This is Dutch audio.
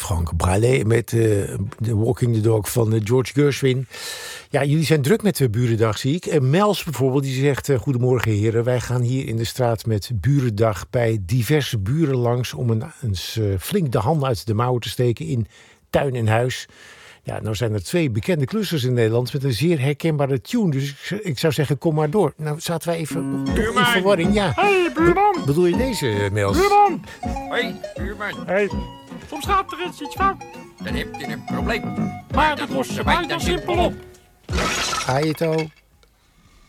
Frank Bralé met The Walking the Dog van George Gershwin. Ja, jullie zijn druk met de Burendag, zie ik. Mels bijvoorbeeld, die zegt... Goedemorgen heren, wij gaan hier in de straat met Burendag... bij diverse buren langs om eens flink de handen uit de mouwen te steken... in tuin en huis. Ja, nou zijn er 2 bekende klussers in Nederland... met een zeer herkenbare tune. Dus ik zou zeggen, kom maar door. Nou, zaten wij even in verwarring. Ja. Hey, buurman! Bedoel je deze, Mels? Buurman! Hoi, buurman. Hey. Soms gaat er eens iets fout. Dan heb je een probleem. Maar dat lossen wij dan simpel op. Ajeto.